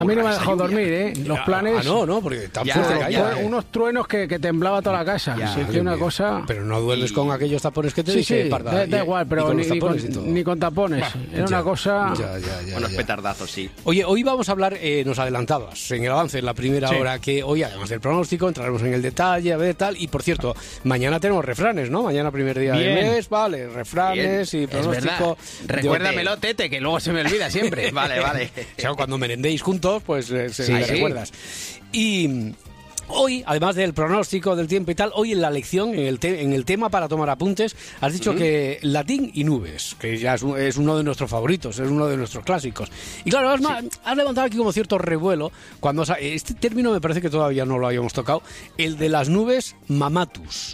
A mí no me ha dejado dormir, ¿eh? Los planes... No, porque tan fuerte caía. Unos truenos que temblaba toda la casa. Sí, que una cosa... Pero no duermes con aquellos tapones que te dije, Parda. Da igual, pero ni con tapones. Era una cosa... Unos petardazos, sí. Oye, hoy vamos a hablar, nos adelantabas en el avance, en la primera hora, que hoy, además del pronóstico, entraremos en el detalle, a ver tal. Y, por cierto, mañana tenemos refranes, ¿no? Mañana primer día del mes, vale, refranes y pronóstico. Recuérdamelo, Tete, que luego se me olvida siempre. Vale. O sea, cuando merendéis juntos, pues me recuerdas. Y hoy, además del pronóstico del tiempo y tal, hoy en la lección, en el tema para tomar apuntes, has dicho que latín y nubes, que ya es uno de nuestros favoritos, es uno de nuestros clásicos. Y claro, has levantado aquí como cierto revuelo, cuando este término me parece que todavía no lo habíamos tocado, el de las nubes mamatus.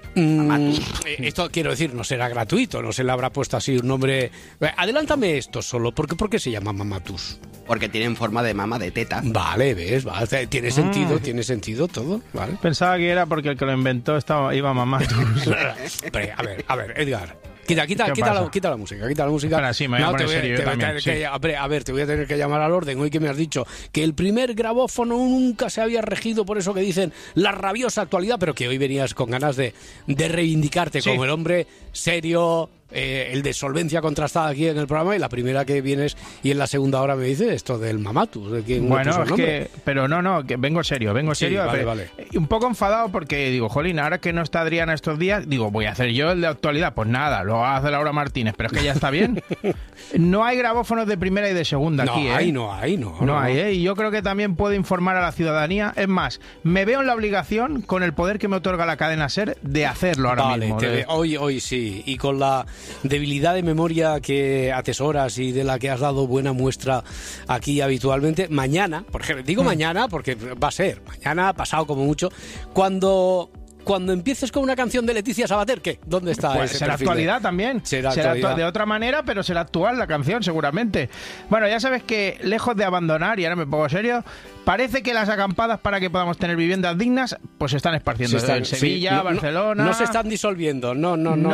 Esto quiero decir, no será gratuito, no se le habrá puesto así un nombre. Adelántame esto solo, ¿por qué se llama mamatus? Porque tienen forma de mama, de teta. Vale, vale, tiene sentido todo, ¿vale? Pensaba que era porque el que lo inventó iba mamatus. A ver, Edgar. Quita la música. Ahora sí, me voy a poner serio A ver, te voy a tener que llamar al orden. Hoy que me has dicho que el primer grabófono nunca se había regido por eso que dicen la rabiosa actualidad, pero que hoy venías con ganas de reivindicarte como el hombre serio, el de solvencia contrastada aquí en el programa, y la primera que vienes y en la segunda hora me dices esto del mamatus. Bueno, es que... Pero no, que vengo serio. Vale. Un poco enfadado porque digo, jolín, ahora que no está Adriana estos días, digo, voy a hacer yo el de actualidad. Pues nada, lo hace Laura Martínez, pero es que ya está bien. No hay grabófonos de primera y de segunda aquí, ¿eh? No hay, ¿eh? Y yo creo que también puedo informar a la ciudadanía. Es más, me veo en la obligación, con el poder que me otorga la cadena SER, de hacerlo ahora mismo. Hoy sí, y con la debilidad de memoria que atesoras y de la que has dado buena muestra aquí habitualmente, mañana, por ejemplo, digo mañana porque va a ser mañana, pasado como mucho, cuando empieces con una canción de Leticia Sabater, ¿qué? ¿Dónde está pues ese será perfil? Actualidad también. Será de otra manera, pero será actual la canción, seguramente. Bueno, ya sabes que lejos de abandonar, y ahora me pongo serio, parece que las acampadas para que podamos tener viviendas dignas, pues se están esparciendo. En Sevilla, Barcelona... No se están disolviendo, no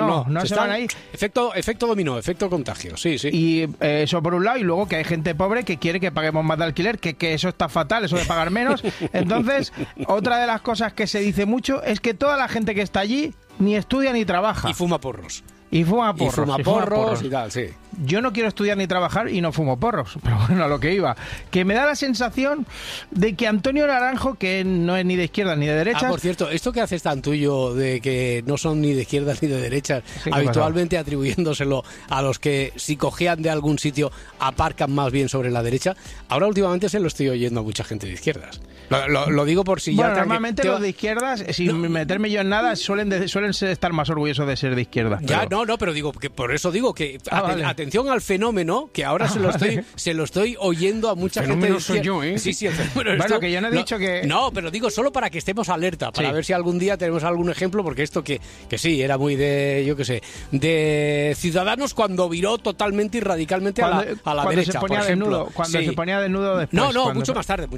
se van a ir. Efecto dominó, efecto contagio, sí. Y eso por un lado, y luego que hay gente pobre que quiere que paguemos más de alquiler, que eso está fatal, eso de pagar menos. Entonces, otra de las cosas que se dice mucho es que toda la gente que está allí ni estudia ni trabaja. Y fuma porros. Y fuma porros y tal, sí. Yo no quiero estudiar ni trabajar y no fumo porros, pero bueno, a lo que iba. Que me da la sensación de que Antonio Naranjo, que no es ni de izquierda ni de derecha... por cierto, esto que haces tan tuyo de que no son ni de izquierdas ni de derechas, habitualmente atribuyéndoselo a los que si cojean de algún sitio aparcan más bien sobre la derecha, ahora últimamente se lo estoy oyendo a mucha gente de izquierdas. Lo digo por si ya... normalmente los de izquierdas, sin meterme yo en nada, suelen estar más orgullosos de ser de izquierda. Pero digo que por eso digo que atención al fenómeno, que ahora se lo estoy oyendo a mucha gente de izquierda. Soy yo, ¿eh? Sí, el fenómeno. Bueno, que yo no he dicho que... No, pero digo solo para que estemos alerta, para ver si algún día tenemos algún ejemplo, porque esto que sí, era muy de, yo qué sé, de Ciudadanos cuando viró totalmente y radicalmente a la derecha, por ejemplo. Se ponía desnudo después. Mucho más tarde.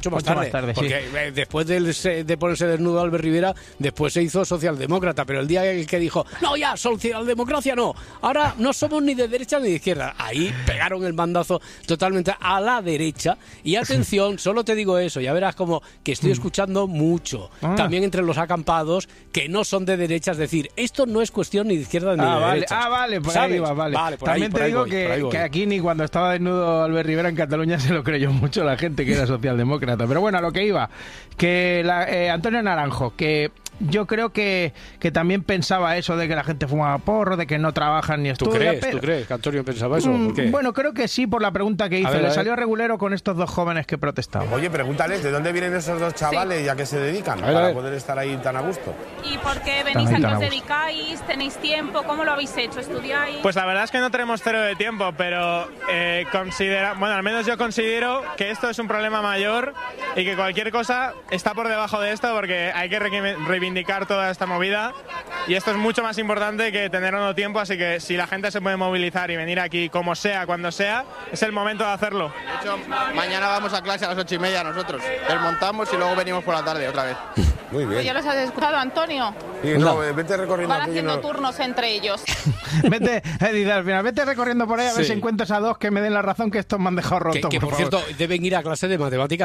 Porque después de ponerse desnudo Albert Rivera, después se hizo socialdemócrata, pero el día en el que dijo, no, ya, socialdemocracia no, ahora no somos ni de derecha ni de izquierda, ahí pegaron el mandazo totalmente a la derecha. Y atención, solo te digo eso, ya verás como que estoy escuchando mucho, también entre los acampados, que no son de derecha, es decir, esto no es cuestión ni de izquierda ni de derecha. Vale, por ahí va, vale. También te digo que aquí ni cuando estaba desnudo Albert Rivera en Cataluña se lo creyó mucho la gente que era socialdemócrata. Pero bueno, a lo que iba, que Antonio Naranjo, que yo creo que también pensaba eso de que la gente fumaba porro, de que no trabajan ni estudian. ¿Tú crees que Antonio pensaba eso? ¿Por qué? Bueno, creo que sí, por la pregunta que hizo. Le salió regulero con estos dos jóvenes que protestaban. Oye, pregúntales, ¿de dónde vienen esos dos chavales y a qué se dedican para poder estar ahí tan a gusto? ¿Y por qué venís a qué os dedicáis? ¿Tenéis tiempo? ¿Cómo lo habéis hecho? ¿Estudiáis? Pues la verdad es que no tenemos cero de tiempo, pero al menos yo considero que esto es un problema mayor y que cualquier cosa está por debajo de esto, porque hay que reivindicar reivindicar toda esta movida. Y esto es mucho más importante que tener o no tiempo, así que si la gente se puede movilizar y venir aquí como sea, cuando sea, es el momento de hacerlo. De hecho, mañana vamos a clase a las 8:30 nosotros. Desmontamos y luego venimos por la tarde otra vez. Muy bien. Pues ya los has escuchado, Antonio. Sí, no, vete recorriendo. Van haciendo turnos entre ellos. Vete, dice al final, vete recorriendo por ahí a ver si encuentras a dos que me den la razón, que estos me han dejado rotos. Que por cierto, deben ir a clase de matemáticas.